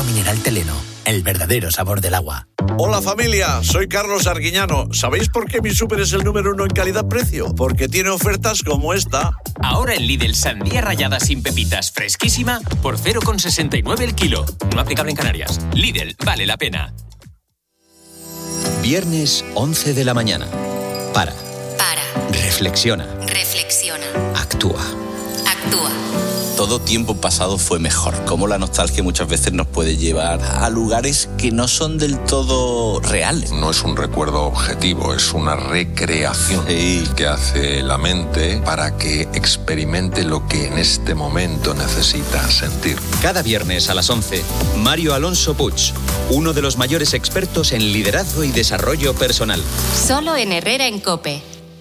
mineral Teleno, el verdadero sabor del agua. Hola familia, soy Carlos Arguiñano. ¿Sabéis por qué mi súper es el número 1 en calidad-precio? Porque tiene ofertas como esta. Ahora en Lidl, sandía rallada sin pepitas fresquísima por 0,69 el kilo. No aplicable en Canarias. Lidl, vale la pena. Viernes 11 de la mañana. Para. Reflexiona. Actúa. Todo tiempo pasado fue mejor. Como la nostalgia muchas veces nos puede llevar a lugares que no son del todo reales. No es un recuerdo objetivo, es una recreación que hace la mente para que experimente lo que en este momento necesita sentir. Cada viernes a las 11, Mario Alonso Puig, uno de los mayores expertos en liderazgo y desarrollo personal. Solo en Herrera en COPE.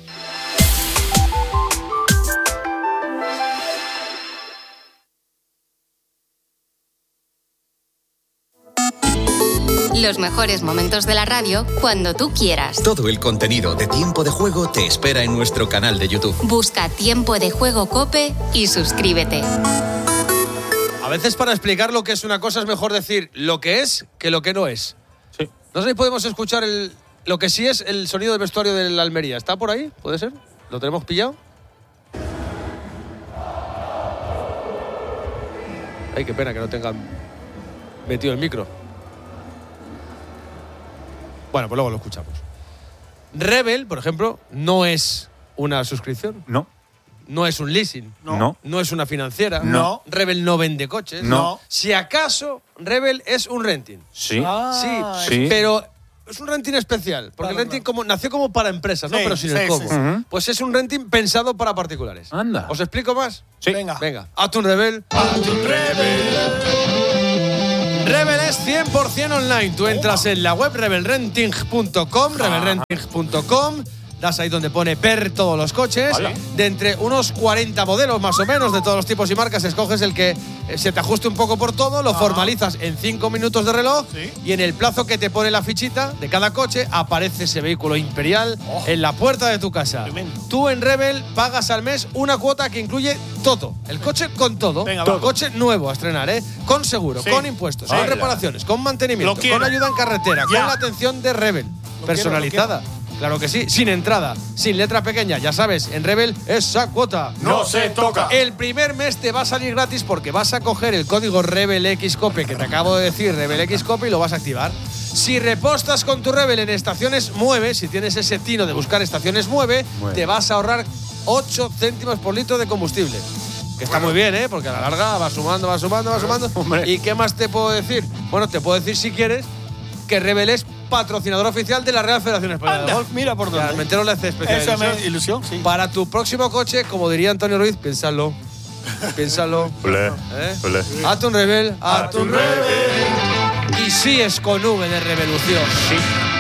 Los mejores momentos de la radio cuando tú quieras. Todo el contenido de Tiempo de Juego te espera en nuestro canal de YouTube. Busca Tiempo de Juego COPE y suscríbete. A veces para explicar lo que es una cosa es mejor decir lo que es que lo que no es. Sí. No sé si podemos escuchar lo que sí es el sonido del vestuario del Almería. ¿Está por ahí? ¿Puede ser? ¿Lo tenemos pillado? Ay, qué pena que no tengan metido el micro. Bueno, pues luego lo escuchamos. Rebel, por ejemplo, no es una suscripción. No. No es un leasing. No. No es una financiera. No. Rebel no vende coches. No. Si acaso, Rebel es un renting. Sí. Sí. Pero es un renting especial. Porque el renting nació como para empresas, ¿no? Pero sin el cómo. Sí. Pues es un renting pensado para particulares. Anda. ¿Os explico más? Sí. Venga. Hazte un Rebel. Rebel es 100% online. Tú entras en la web rebelrenting.com, rebelrenting.com, das ahí donde pone ver todos los coches. Hola. De entre unos 40 modelos más o menos de todos los tipos y marcas, escoges el que se te ajuste un poco por todo, lo formalizas en 5 minutos de reloj y en el plazo que te pone la fichita de cada coche aparece ese vehículo imperial en la puerta de tu casa. Tremendo. Tú en Rebel pagas al mes una cuota que incluye todo, el coche con todo. Venga, todo. Coche nuevo a estrenar, con seguro, con impuestos, con reparaciones, con mantenimiento, con ayuda en carretera, con la atención de Rebel, personalizada. Claro que sí, sin entrada, sin letra pequeña, ya sabes, en Rebel esa cuota No se toca. El primer mes te va a salir gratis porque vas a coger el código RebelXCOPE que te acabo de decir, RebelXCOPE, y lo vas a activar. Si repostas con tu Rebel en estaciones Mueve, si tienes ese tino de buscar estaciones Mueve, te vas a ahorrar 8 céntimos por litro de combustible. Que está muy bien, porque a la larga va sumando. Hombre. ¿Y qué más te puedo decir? Bueno, te puedo decir, si quieres, que Rebel es patrocinador oficial de la Real Federación Española de Golf. Mira por dónde. Realmente no le hace especial Esa ilusión. ilusión, sí. Para tu próximo coche, como diría Antonio Ruiz, piénsalo. Olé. Hazte un Rebel, hazte un Rebel. Y sí es con V de revolución. Sí.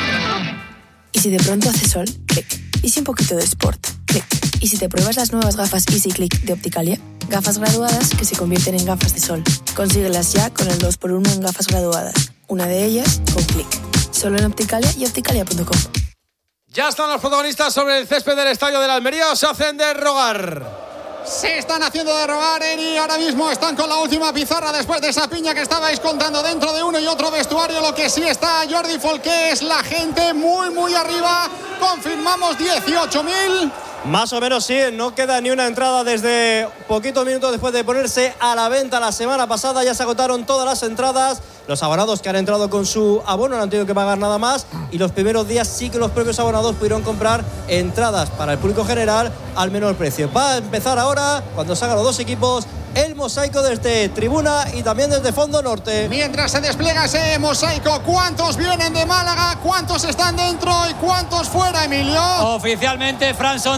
¿Y si de pronto hace sol? Clic. ¿Y si un poquito de sport? Clic. ¿Y si te pruebas las nuevas gafas Easy Click de Opticalia? Gafas graduadas que se convierten en gafas de sol. Consíguelas ya con el 2x1 en gafas graduadas. Una de ellas con Clic. Solo en Opticalia y opticalia.com. Ya están los protagonistas sobre el césped del estadio de la Almería. Os hacen de rogar. Se están haciendo de rogar, Eri. Ahora mismo están con la última pizarra después de esa piña que estabais contando dentro de uno y otro vestuario. Lo que sí está Jordi Folqué es la gente muy arriba. Confirmamos 18.000. Más o menos sí, no queda ni una entrada desde poquitos minutos después de ponerse a la venta la semana pasada. Ya se agotaron todas las entradas. Los abonados que han entrado con su abono no han tenido que pagar nada más. Y los primeros días sí que los propios abonados pudieron comprar entradas para el público general al menor precio. Va a empezar ahora, cuando salgan los dos equipos, el mosaico desde tribuna y también desde fondo norte. Mientras se despliega ese mosaico, ¿cuántos vienen de Málaga? ¿Cuántos están dentro y cuántos fuera, Emilio? Oficialmente, Fran, son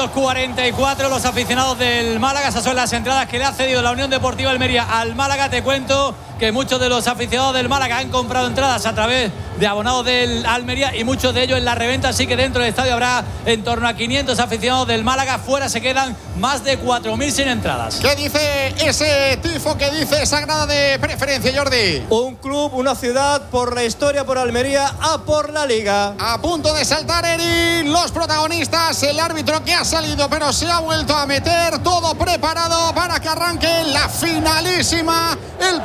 344 los aficionados del Málaga. Esas son las entradas que le ha cedido la Unión Deportiva Almería al Málaga. Te cuento que muchos de los aficionados del Málaga han comprado entradas a través de abonados del Almería y muchos de ellos en la reventa. Así que dentro del estadio habrá en torno a 500 aficionados del Málaga. Fuera se quedan más de 4.000 sin entradas. ¿Qué dice ese tifo? ¿Qué dice esa grada de preferencia, Jordi? Un club, una ciudad, por la historia, por Almería, a por la Liga. A punto de saltar, Eri, los protagonistas, el árbitro que ha salido pero se ha vuelto a meter, todo preparado para que arranque la finalísima, el partido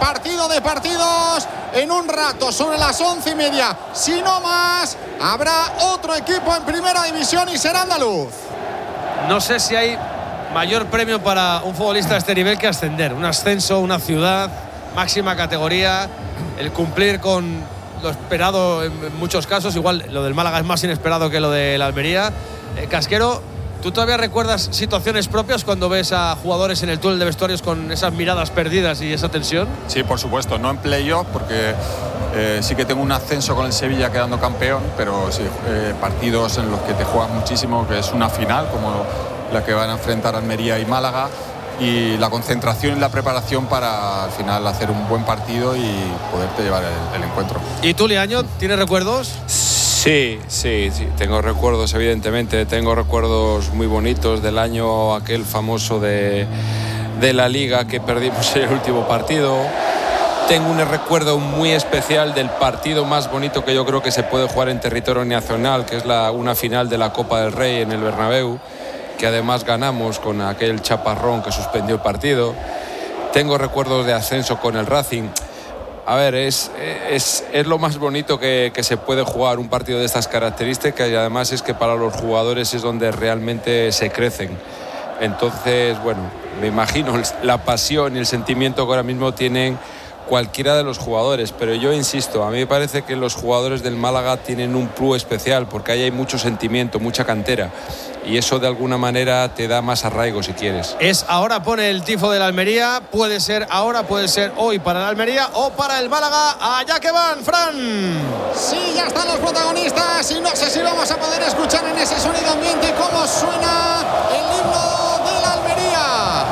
recorrido de partidos. En un rato, sobre las 11:30, si no más, habrá otro equipo en primera división y será andaluz. No sé si hay mayor premio para un futbolista de este nivel que ascender. Un ascenso, una ciudad, máxima categoría, el cumplir con lo esperado en muchos casos. Igual lo del Málaga es más inesperado que lo de la Almería. Casquero, ¿tú todavía recuerdas situaciones propias cuando ves a jugadores en el túnel de vestuarios con esas miradas perdidas y esa tensión? Sí, por supuesto, no en playoff porque sí que tengo un ascenso con el Sevilla quedando campeón, pero sí, partidos en los que te juegas muchísimo, que es una final como la que van a enfrentar Almería y Málaga, y la concentración y la preparación para al final hacer un buen partido y poderte llevar el encuentro. ¿Y tú, Liaño, tienes recuerdos? Sí, tengo recuerdos, evidentemente. Tengo recuerdos muy bonitos del año aquel famoso de la Liga que perdimos en el último partido. Tengo un recuerdo muy especial del partido más bonito que yo creo que se puede jugar en territorio nacional, que es una final de la Copa del Rey en el Bernabéu, que además ganamos con aquel chaparrón que suspendió el partido. Tengo recuerdos de ascenso con el Racing. A ver, es lo más bonito que se puede jugar un partido de estas características, y además es que para los jugadores es donde realmente se crecen. Entonces, bueno, me imagino la pasión y el sentimiento que ahora mismo tienen cualquiera de los jugadores, pero yo insisto, a mí me parece que los jugadores del Málaga tienen un plus especial porque ahí hay mucho sentimiento, mucha cantera, y eso de alguna manera te da más arraigo si quieres. Es ahora, pone el tifo de la Almería, puede ser ahora, puede ser hoy para la Almería o para el Málaga. Allá que van, Fran. Sí, ya están los protagonistas y no sé si vamos a poder escuchar en ese sonido ambiente cómo suena el himno de la Almería,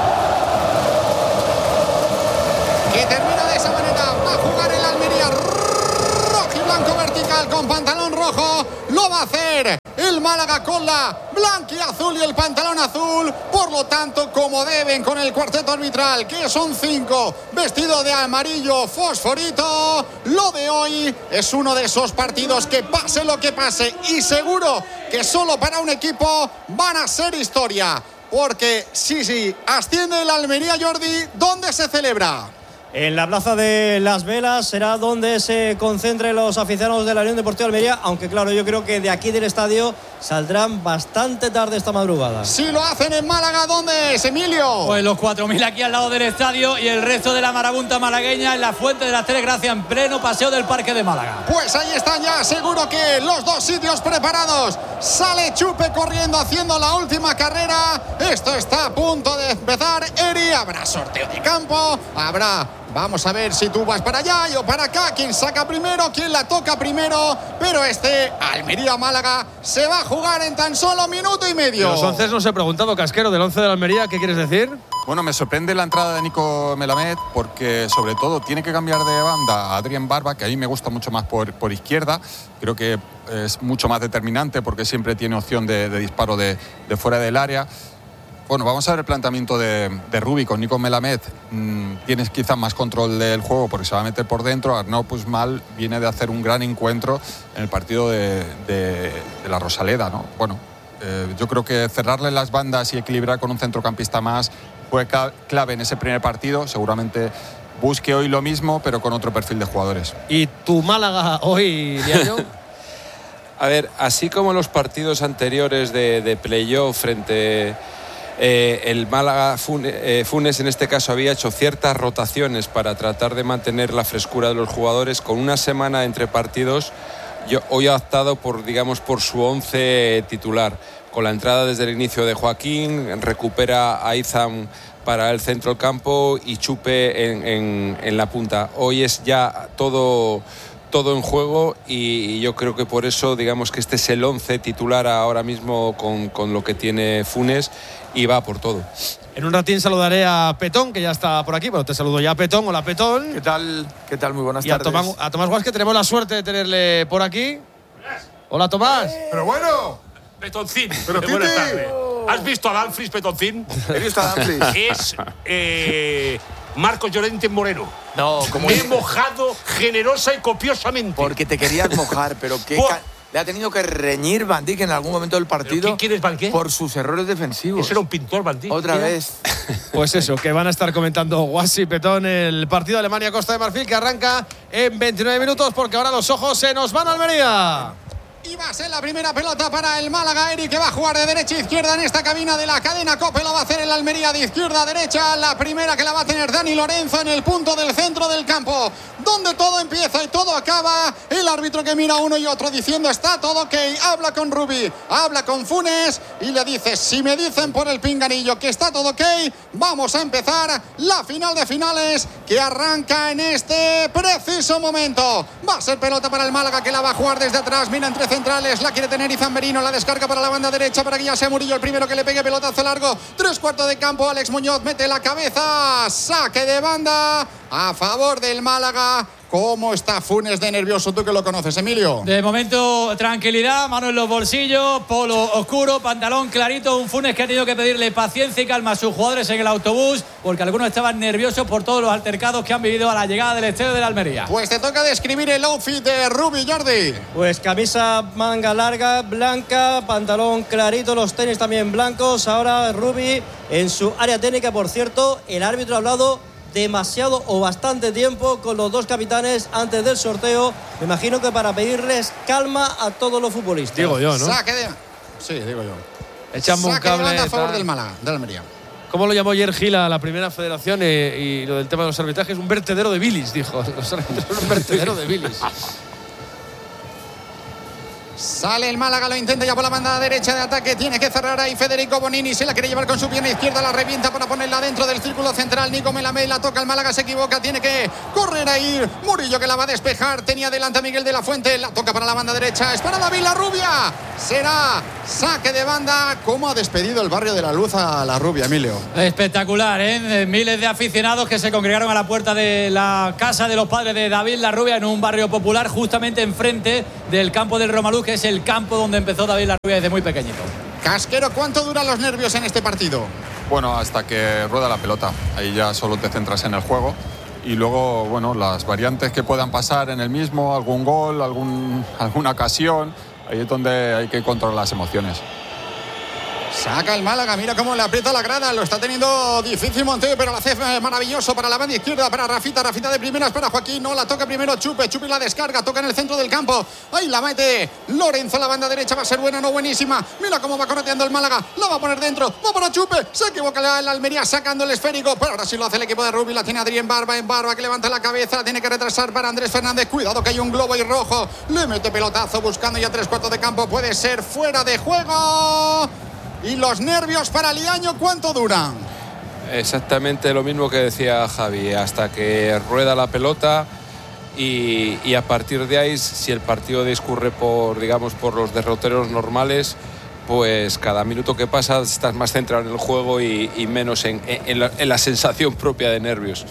que termina de esa manera. Va a jugar el Almería rojo y blanco vertical con pantalón rojo. Lo va a hacer el Málaga con la blanquiazul y el pantalón azul. Por lo tanto, como deben con el cuarteto arbitral, que son 5, vestido de amarillo fosforito. Lo de hoy es uno de esos partidos que pase lo que pase, y seguro que solo para un equipo van a ser historia. Porque sí, asciende el Almería, Jordi. ¿Dónde se celebra? En la Plaza de las Velas será donde se concentren los aficionados de la Unión Deportiva Almería, aunque claro, yo creo que de aquí del estadio saldrán bastante tarde esta madrugada. Si lo hacen en Málaga, ¿dónde es, Emilio? Pues los 4.000 aquí al lado del estadio y el resto de la marabunta malagueña en la Fuente de las Tres Gracias, en pleno paseo del Parque de Málaga. Pues ahí están ya, seguro que los dos sitios preparados. Sale Chupe corriendo, haciendo la última carrera. Esto está a punto de empezar. Eri, habrá sorteo de campo, habrá... Vamos a ver si tú vas para allá y o para acá. ¿Quién saca primero? ¿Quién la toca primero? Pero Almería-Málaga se va a jugar en tan solo minuto y medio. Los 11 nos he preguntado, Casquero, del 11 de la Almería, ¿qué quieres decir? Bueno, me sorprende la entrada de Nico Melamed porque sobre todo tiene que cambiar de banda a Adrián Barba, que a mí me gusta mucho más por izquierda. Creo que es mucho más determinante porque siempre tiene opción de disparo de fuera del área. Bueno, vamos a ver el planteamiento de Rubi con Nico Melamed. Tienes quizás más control del juego porque se va a meter por dentro. Arnau Puigmal viene de hacer un gran encuentro en el partido de la Rosaleda, ¿no? Bueno, yo creo que cerrarle las bandas y equilibrar con un centrocampista más fue clave en ese primer partido. Seguramente busque hoy lo mismo, pero con otro perfil de jugadores. ¿Y tu Málaga hoy, Diario? A ver, así como los partidos anteriores de playoff frente... el Málaga, Funes en este caso había hecho ciertas rotaciones para tratar de mantener la frescura de los jugadores. Con una semana entre partidos, hoy ha optado por su 11 titular. Con la entrada desde el inicio de Joaquín, recupera a Izam para el centro del campo y Chupe en la punta. Hoy es ya todo en juego y yo creo que por eso digamos que este es el 11 titular ahora mismo con lo que tiene Funes y va por todo. En un ratín saludaré a Petón, que ya está por aquí. Bueno, te saludo ya, Petón. Hola, Petón. ¿Qué tal? Muy buenas tardes. Y a Tomás Guas, que tenemos la suerte de tenerle por aquí. Hola, Tomás. Pero bueno. Petoncín. Buenas tardes. ¿Has visto a Danfries, Petoncín? He visto a Danfries. Es Marcos Llorente Moreno. No, como me he mojado generosa y copiosamente. Porque te querías mojar, pero qué Le ha tenido que reñir Van Dijk en algún momento del partido. ¿Quién es Van Dijk? Por sus errores defensivos. Ese era un pintor, Van Dijk. Otra vez. Pues eso, que van a estar comentando Guasi y Petón el partido Alemania-Costa de Marfil, que arranca en 29 minutos, porque ahora los ojos se nos van a Almería. Y va a ser la primera pelota para el Málaga, Eric, que va a jugar de derecha a izquierda en esta cabina de la cadena COPE. Lo va a hacer el Almería de izquierda a derecha. La primera que la va a tener Dani Lorenzo en el punto del centro del campo, donde todo empieza y todo acaba. El árbitro que mira a uno y otro diciendo está todo ok. Habla con Rubi, habla con Funes y le dice: si me dicen por el pinganillo que está todo ok, vamos a empezar la final de finales que arranca en este preciso momento. Va a ser pelota para el Málaga, que la va a jugar desde atrás. Mira entre centrales, la quiere tener Izan Merino, la descarga para la banda derecha para que ya sea Murillo el primero que le pegue, pelotazo largo, 3/4 de campo. Alex Muñoz mete la cabeza, saque de banda a favor del Málaga. ¿Cómo está Funes de nervioso? Tú que lo conoces, Emilio. De momento, tranquilidad, mano en los bolsillos, polo oscuro, pantalón clarito. Un Funes que ha tenido que pedirle paciencia y calma a sus jugadores en el autobús, porque algunos estaban nerviosos por todos los altercados que han vivido a la llegada del estadio de la Almería. Pues te toca describir el outfit de Rubi, Jordi. Pues camisa manga larga, blanca, pantalón clarito, los tenis también blancos. Ahora Rubi en su área técnica. Por cierto, el árbitro ha hablado demasiado o bastante tiempo con los dos capitanes antes del sorteo. Me imagino que para pedirles calma a todos los futbolistas. Digo yo, ¿no? Saque de... Sí, digo yo. Echamos un cable a favor del Málaga, de la Almería. ¿Cómo lo llamó ayer Gil a la primera federación y lo del tema de los arbitrajes? Un vertedero de bilis, dijo. Los árbitros son un vertedero de bilis. Sale el Málaga, lo intenta ya por la banda derecha de ataque. Tiene que cerrar ahí Federico Bonini. Se la quiere llevar con su pierna izquierda. La revienta para ponerla dentro del círculo central. Nico Melamed la toca. El Málaga se equivoca. Tiene que correr ahí. Murillo que la va a despejar. Tenía delante a Miguel de la Fuente. La toca para la banda derecha. Es para David La Rubia. Será saque de banda. ¿Cómo ha despedido el barrio de la Luz a La Rubia, Emilio? Espectacular, ¿eh? Miles de aficionados que se congregaron a la puerta de la casa de los padres de David La Rubia, en un barrio popular justamente enfrente del campo del Romaluz, que es el campo donde empezó David La Rubia desde muy pequeñito. Casquero, ¿cuánto duran los nervios en este partido? Bueno, hasta que rueda la pelota. Ahí ya solo te centras en el juego. Y luego, bueno, las variantes que puedan pasar en el mismo, algún gol, alguna ocasión. Ahí es donde hay que controlar las emociones. Saca el Málaga, mira cómo le aprieta la grada. Lo está teniendo difícil Monteo, pero lo hace maravilloso para la banda izquierda, para Rafita de primeras para Joaquín. No, la toca primero Chupe la descarga, toca en el centro del campo. Ahí la mete Lorenzo, la banda derecha va a ser buena, no buenísima. Mira cómo va correteando el Málaga, la va a poner dentro, va para Chupe. Se equivoca el Almería sacando el esférico, pero ahora sí lo hace el equipo de Rubi. La tiene Adrián en Barba que levanta la cabeza, la tiene que retrasar para Andrés Fernández. Cuidado que hay un globo y rojo. Le mete pelotazo buscando ya 3/4 de campo. Puede ser fuera de juego. ¿Y los nervios para Liaño cuánto duran? Exactamente lo mismo que decía Javi, hasta que rueda la pelota y a partir de ahí, si el partido discurre por los derroteros normales, pues cada minuto que pasa estás más centrado en el juego y menos en la sensación propia de nervios.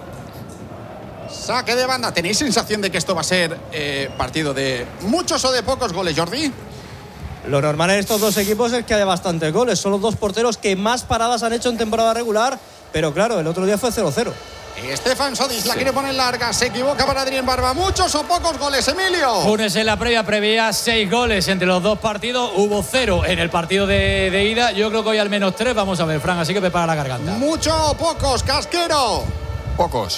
Saque de banda. ¿Tenéis sensación de que esto va a ser partido de muchos o de pocos goles, Jordi? Lo normal en estos dos equipos es que haya bastantes goles. Son los dos porteros que más paradas han hecho en temporada regular. Pero claro, el otro día fue 0-0. Estefan Sodis la quiere poner larga. Se equivoca para Adrián Barba. ¿Muchos o pocos goles, Emilio? Funes en la previa preveía 6 goles entre los dos partidos. Hubo 0 en el partido de ida. Yo creo que hoy al menos 3. Vamos a ver, Fran, así que prepara la garganta. ¿Mucho o pocos, Casquero? Pocos.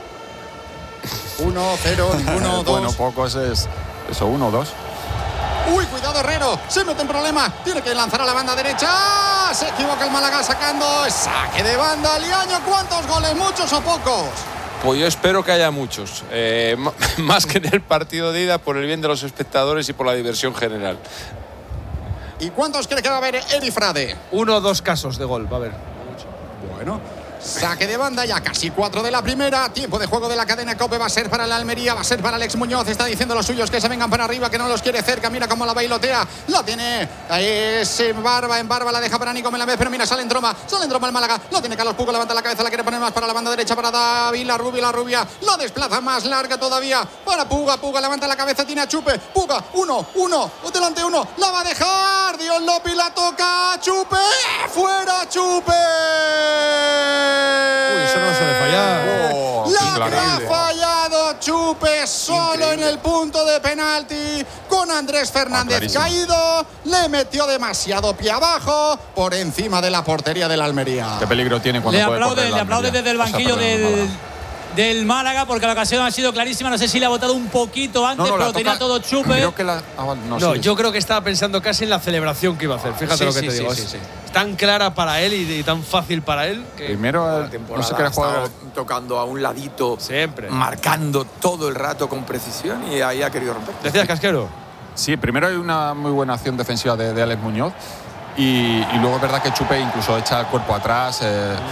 1, 0, ninguno, 2. Bueno, pocos es eso, 1, 2. Uy, cuidado Herrero, se mete en problema. Tiene que lanzar a la banda derecha. Se equivoca el Málaga sacando. Saque de banda. Liaño, ¿cuántos goles? ¿Muchos o pocos? Pues yo espero que haya muchos. Más que en el partido de ida, por el bien de los espectadores y por la diversión general. ¿Y cuántos cree que va a haber Eri Frade? 1 o 2 casos de gol, va a haber. Bueno. Saque de banda, ya casi 4 de la primera. Tiempo de juego de la cadena COPE. Va a ser para la Almería, va a ser para Alex Muñoz. Está diciendo los suyos que se vengan para arriba, que no los quiere cerca. Mira cómo la bailotea. La tiene en Barba la deja para Nico Melamed. Pero mira, sale en Troma el Málaga. La tiene Carlos Pugo, levanta la cabeza, la quiere poner más para la banda derecha para David La Rubia. La desplaza más larga todavía para Puga. Levanta la cabeza, tiene a Chupe. Puga, uno, delante uno. La va a dejar. Dios Lopi la toca. Chupe. Fuera Chupe. Uy, eso no se debe fallar. La que ha fallado Chupe solo en el punto de penalti con Andrés Fernández caído. Le metió demasiado pie abajo por encima de la portería del Almería. ¿Qué peligro tiene cuando le puede correr aplaude, la le aplaude Almería? desde el banquillo del Málaga, porque la ocasión ha sido clarísima. No sé si le ha botado un poquito antes, pero tenía todo Chupe. Creo que yo creo que estaba pensando casi en la celebración que iba a hacer. Fíjate lo que te digo. Es tan clara para él y tan fácil para él que primero no se quiere jugar tocando a un ladito, siempre marcando todo el rato con precisión, y ahí ha querido romper. ¿Decías, Casquero? Sí, primero hay una muy buena acción defensiva de Alex Muñoz y luego es verdad que Chupe incluso echa el cuerpo atrás.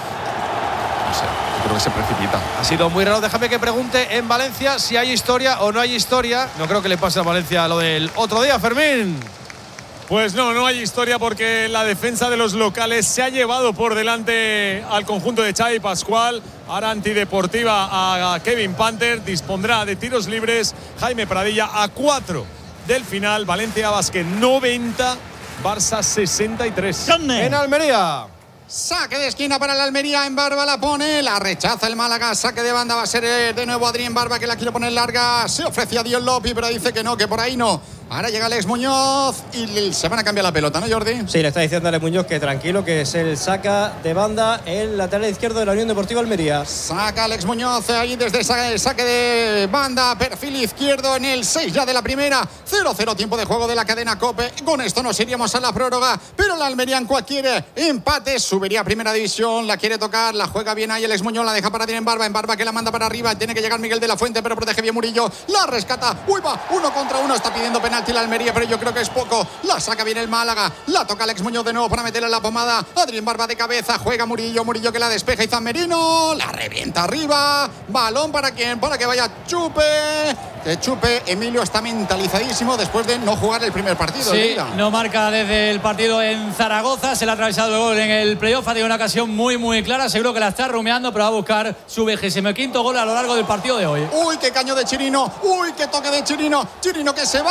No sé, creo que se precipita. Ha sido muy raro. Déjame que pregunte en Valencia si hay historia o no hay historia. No creo que le pase a Valencia lo del otro día, Fermín. Pues no hay historia, porque la defensa de los locales se ha llevado por delante al conjunto de Xavi Pascual. Ahora antideportiva a Kevin Panther. Dispondrá de tiros libres Jaime Pradilla a 4 del final. Valencia Basket 90, Barça 63. En Almería. Saque de esquina para la Almería. En Barba la pone, la rechaza el Málaga. Saque de banda va a ser de nuevo Adrián Barba, que la quiere poner larga. Se ofrece a Dion Lopi, pero dice que no, que por ahí no. Ahora llega Alex Muñoz y se van a cambiar la pelota, ¿no, Jordi? Sí, le está diciendo a Alex Muñoz que tranquilo, que es el saca de banda, el lateral izquierdo de la Unión Deportiva Almería. Saca Alex Muñoz ahí desde el saque de banda, perfil izquierdo en el 6 ya de la primera. 0-0 tiempo de juego de la cadena COPE. Con esto nos iríamos a la prórroga, pero la Almería en cualquier empate subiría a primera división. La quiere tocar, la juega bien ahí Alex Muñoz, la deja para Adrián Barba. En Barba que la manda para arriba, tiene que llegar Miguel de la Fuente, pero protege bien Murillo. La rescata, uy va, 1 contra 1, está pidiendo penalti la Almería, pero yo creo que es poco. La saca bien el Málaga, la toca Alex Muñoz de nuevo para meterle en la pomada. Adrián Barba de cabeza, juega Murillo que la despeja y Merino la revienta arriba. Balón para quién, para que vaya Chupe. Que Chupe, Emilio está mentalizadísimo después de no jugar el primer partido. Sí, no marca desde el partido en Zaragoza, se le ha atravesado el gol en el playoff, ha tenido una ocasión muy clara, seguro que la está rumiando, pero va a buscar su 25º gol a lo largo del partido de hoy. Uy, qué caño de Chirino, uy, qué toque de Chirino, Chirino que se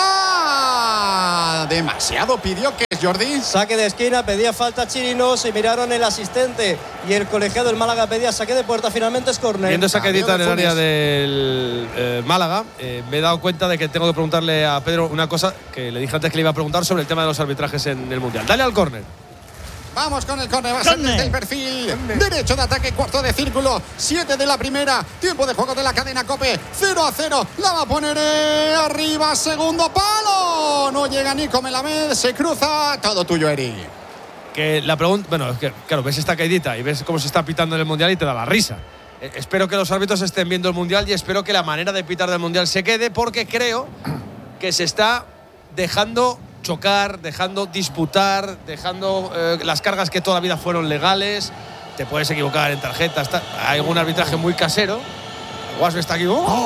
va. Demasiado pidió, que es Jordi. Saque de esquina, pedía falta Chirino, se miraron el asistente y el colegiado del Málaga pedía saque de puerta, finalmente es córner. Viendo esa quedita en el área del Málaga, me he dado cuenta de que tengo que preguntarle a Pedro una cosa que le dije antes que le iba a preguntar sobre el tema de los arbitrajes en el Mundial. Dale al córner. Vamos con el córner, va a ser desde el perfil derecho de ataque, cuarto de círculo, 7 de la primera, tiempo de juego de la cadena COPE, 0-0, la va a poner arriba, segundo palo, no llega Nico Melamed, se cruza, todo tuyo, Eri. Que la pregunta, bueno, es que claro, ves esta caidita y ves cómo se está pitando en el Mundial y te da la risa. Espero que los árbitros estén viendo el Mundial y espero que la manera de pitar del Mundial se quede, porque creo que se está dejando chocar, dejando disputar, dejando las cargas que toda la vida fueron legales. Te puedes equivocar en tarjetas, hay algún arbitraje muy casero. Guasbe está aquí.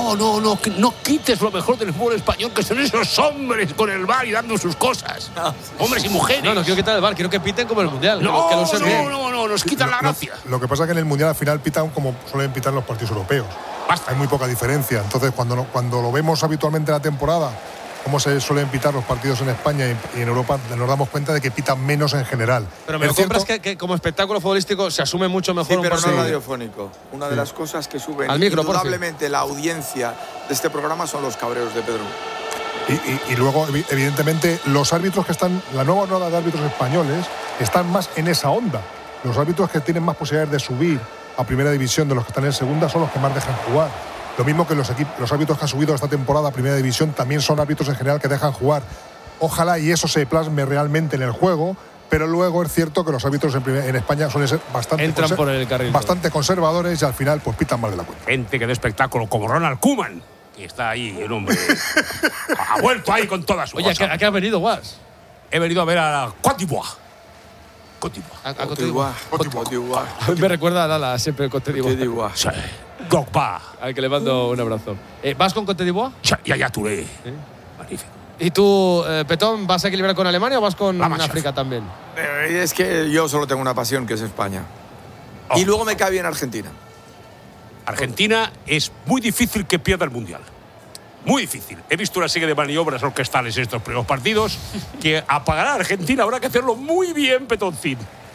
No quites lo mejor del fútbol español, que son esos hombres con el VAR y dando sus cosas. Hombres y mujeres. No quiero quitar el VAR, quiero que piten como el Mundial. No, nos quitan la gracia. Lo que pasa es que en el Mundial al final pitan como suelen pitar los partidos europeos. Hay muy poca diferencia. Entonces, cuando lo vemos habitualmente en la temporada, cómo se suelen pitar los partidos en España y en Europa, nos damos cuenta de que pitan menos en general. Pero me lo compras que como espectáculo futbolístico se asume mucho mejor. Sí, pero no radiofónico. Una de las cosas que suben indudablemente la audiencia de este programa son los cabreos de Pedro. Y luego, evidentemente, los árbitros que están, la nueva ola de árbitros españoles, están más en esa onda. Los árbitros que tienen más posibilidades de subir a primera división de los que están en segunda son los que más dejan jugar. Lo mismo que los árbitros que han subido esta temporada a primera división también son árbitros en general que dejan jugar. Ojalá y eso se plasme realmente en el juego, pero luego es cierto que los árbitros en España suelen ser bastante conservadores y al final pues pitan mal de la cuenta. Gente que de espectáculo como Ronald Koeman, que está ahí, el hombre ha vuelto ahí con toda su Oye, ¿a qué has venido, Guas? He venido a ver a Côte d'Ivoire. Me recuerda a Lala, siempre Côte d'Ivoire. Sí. Gokpa. Al que le mando un abrazo. ¿Vas con Côte d'Ivoire? Ya Touré. Magnífico. ¿Y tú, Petón, vas a equilibrar con Alemania o vas con África también? Es que yo solo tengo una pasión, que es España. Y luego me cae bien Argentina. Argentina es muy difícil que pierda el Mundial. Muy difícil. He visto una serie de maniobras orquestales en estos primeros partidos que apagará a Argentina habrá que hacerlo muy bien, Petoncín.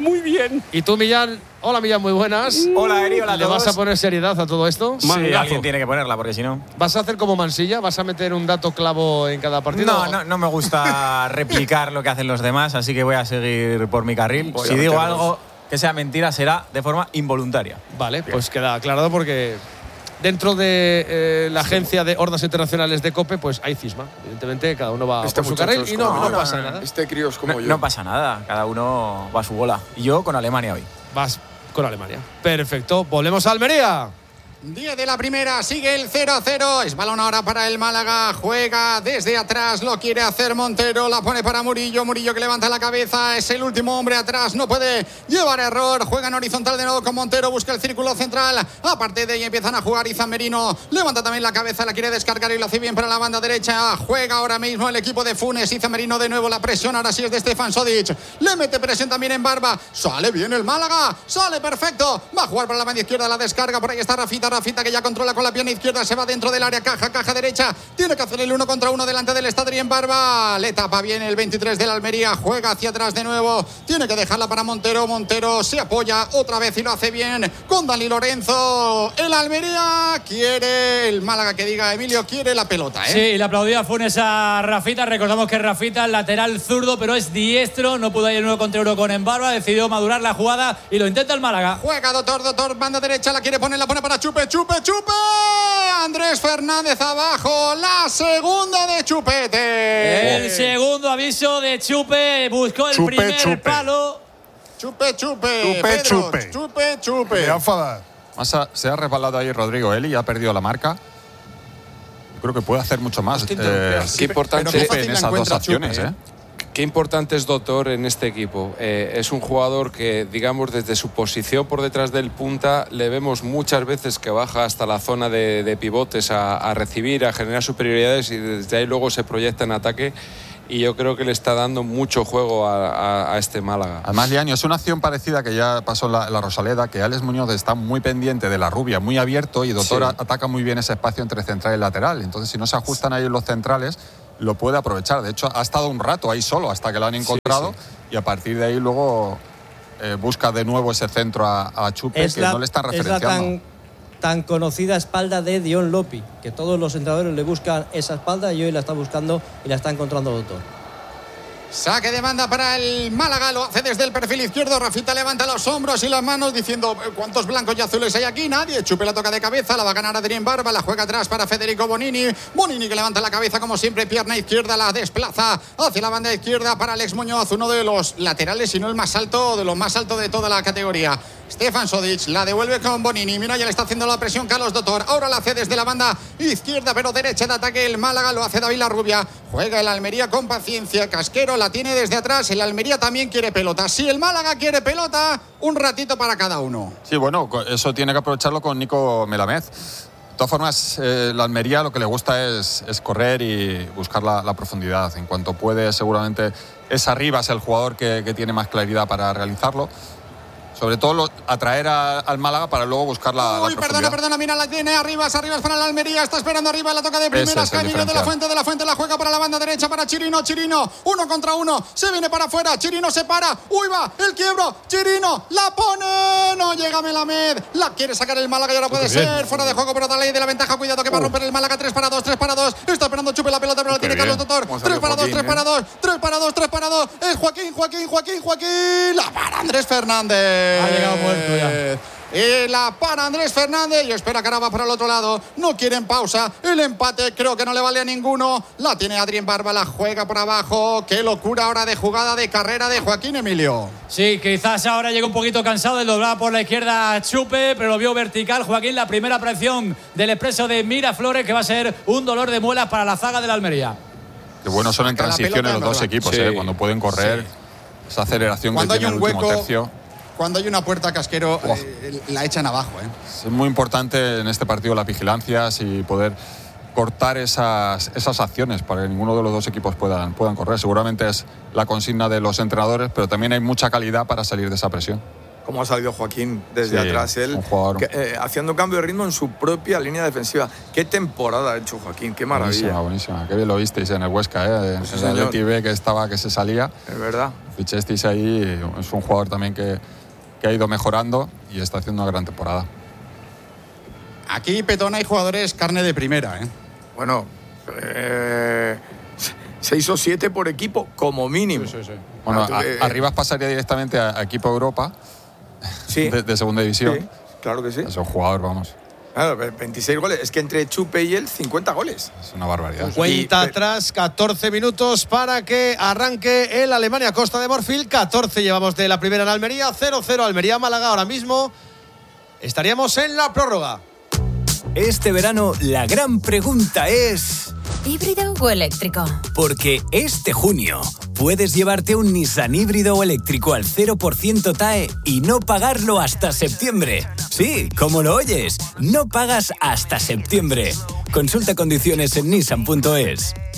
Muy bien. ¿Y tú, Millán? Hola, Millán, muy buenas. Hola, Eri, hola a ¿Le todos. vas a poner seriedad a todo esto? Sí, alguien tiene que ponerla, porque si no… ¿Vas a hacer como Mansilla? ¿Vas a meter un dato clavo en cada partido? No me gusta replicar lo que hacen los demás, así que voy a seguir por mi carril. Si digo algo que sea mentira, será de forma involuntaria. Vale, pues queda aclarado porque dentro de la agencia de hordas internacionales de COPE, pues hay cisma. Evidentemente, cada uno va por su carril y no pasa nada. Este crío es como yo. No pasa nada, cada uno va a su bola. Y yo con Alemania hoy. Vas con Alemania. Perfecto, volvemos a Almería. 10 de la primera, sigue el 0-0. Es balón ahora para el Málaga. Juega desde atrás, lo quiere hacer Montero. La pone para Murillo. Murillo que levanta la cabeza. Es el último hombre atrás. No puede llevar error. Juega en horizontal de nuevo con Montero. Busca el círculo central. Aparte de ahí empiezan a jugar Izan Merino. Levanta también la cabeza. La quiere descargar y lo hace bien para la banda derecha. Juega ahora mismo el equipo de Funes. Izan Merino de nuevo. La presión ahora sí es de Stefan Sodic. Le mete presión también en Barba. Sale bien el Málaga. Sale perfecto. Va a jugar para la banda izquierda. La descarga. Por ahí está Rafita que ya controla con la pierna izquierda, se va dentro del área, caja derecha, tiene que hacer el 1 contra 1 delante del estadio en Barba, le tapa bien el 23 de la Almería, juega hacia atrás de nuevo, tiene que dejarla para Montero se apoya otra vez y lo hace bien con Dani Lorenzo, el Almería quiere, el Málaga que diga Emilio, quiere la pelota, ¿eh? Sí, le aplaudía Funes a Rafita, recordamos que Rafita lateral zurdo, pero es diestro, no pudo ir el 1 contra 1 con Embarba, decidió madurar la jugada y lo intenta el Málaga. Juega Doctor, banda derecha, la quiere poner, la pone para Chupe, Andrés Fernández abajo, la segunda de Chupete. El segundo aviso de Chupe, buscó el primer palo. Chupe. Me va a enfadar. Se ha resbalado ahí Rodrigo Eli y ha perdido la marca. Yo creo que puede hacer mucho más. Qué importante en esas dos acciones, ¿eh? Qué importante es Doctor en este equipo. Es un jugador que, digamos, desde su posición por detrás del punta, le vemos muchas veces que baja hasta la zona de pivotes a recibir, a generar superioridades y desde ahí luego se proyecta en ataque. Y yo creo que le está dando mucho juego a este Málaga. Además, Liaño, es una acción parecida que ya pasó en la Rosaleda, que Alex Muñoz está muy pendiente de la rubia, muy abierto, y Doctor ataca muy bien ese espacio entre central y lateral. Entonces, si no se ajustan ahí los centrales, lo puede aprovechar. De hecho, ha estado un rato ahí solo hasta que lo han encontrado y a partir de ahí luego busca de nuevo ese centro a Chupe, que no le están referenciando. Es la tan conocida espalda de Dion Lopi, que todos los entrenadores le buscan esa espalda y hoy la está buscando y la está encontrando Doctor. Saque de banda para el Málaga, lo hace desde el perfil izquierdo. Rafita levanta los hombros y las manos diciendo ¿cuántos blancos y azules hay aquí? Nadie. Chupe la toca de cabeza, la va a ganar Adrián Barba, la juega atrás para Federico Bonini. Bonini que levanta la cabeza como siempre, pierna izquierda, la desplaza hacia la banda izquierda para Alex Muñoz, uno de los laterales, si no el más alto, de los más altos de toda la categoría. Stefan Sodic la devuelve con Bonini. Mira, ya le está haciendo la presión Carlos Doctor. Ahora la hace desde la banda izquierda, pero derecha de ataque el Málaga, lo hace David Larrubia. Juega el Almería con paciencia. Casquero la tiene desde atrás. El Almería también quiere pelota. Si el Málaga quiere pelota, un ratito para cada uno. Sí, bueno, eso tiene que aprovecharlo con Nico Melamed. De todas formas, la Almería lo que le gusta es correr y buscar la profundidad. En cuanto puede, seguramente es Arribas el jugador que tiene más claridad para realizarlo. Sobre todo atraer al Málaga para luego buscar la profundidad. Perdona, mira, la tiene Arribas para la Almería, está esperando arriba, la toca de primeras, Camilo de la Fuente la juega para la banda derecha para Chirino, 1 contra 1, se viene para afuera, Chirino se para, uy va, el quiebro, Chirino, la pone, no llega Melamed, la quiere sacar el Málaga y ahora puede ser, fuera de juego, pero da ley de la ventaja, cuidado que va a romper el Málaga, 3 para 2, está esperando Chupe la pelota, pero la tiene Carlos Doctor, 3 para 2, es Joaquín, la para Andrés Fernández. Ha llegado muerto ya. Y la para Andrés Fernández y espera que ahora va para el otro lado. No quieren pausa. El empate creo que no le vale a ninguno. La tiene Adrián Barba, la juega por abajo. Qué locura ahora de jugada de carrera de Joaquín Emilio. Sí, quizás ahora llega un poquito cansado de doblar por la izquierda Chupe, pero lo vio vertical. Joaquín, la primera presión del expreso de Miraflores, que va a ser un dolor de muelas para la zaga de la Almería. Qué bueno son en transiciones los dos equipos, cuando pueden correr. Esa aceleración cuando que tiene el último tercio. Cuando hay una puerta, Casquero, la echan abajo. Es muy importante en este partido las vigilancias y poder cortar esas acciones para que ninguno de los dos equipos puedan correr. Seguramente es la consigna de los entrenadores, pero también hay mucha calidad para salir de esa presión. cómo ha salido Joaquín desde atrás. Él haciendo cambio de ritmo en su propia línea defensiva. Qué temporada ha hecho Joaquín, qué maravilla. Buenísima. Qué bien lo visteis en el Huesca, en el Atleti B que se salía. Es verdad. Fichasteis ahí, es un jugador también que ha ido mejorando y está haciendo una gran temporada. Aquí, Petón, hay jugadores carne de primera, ¿eh? Bueno, 6 o 7 por equipo, como mínimo. Sí. Bueno, Arribas pasaría directamente a equipo Europa, de segunda división. Sí, claro que sí. Es un jugador, vamos. Claro, 26 goles. Es que entre Chupe y él, 50 goles. Es una barbaridad. Cuenta atrás, 14 minutos para que arranque el Alemania-Costa de Marfil. 14 llevamos de la primera en Almería. 0-0 Almería-Málaga. Ahora mismo estaríamos en la prórroga. Este verano la gran pregunta es... ¿híbrido o eléctrico? Porque este junio puedes llevarte un Nissan híbrido o eléctrico al 0% TAE y no pagarlo hasta septiembre. Sí, como lo oyes, no pagas hasta septiembre. Consulta condiciones en nissan.es.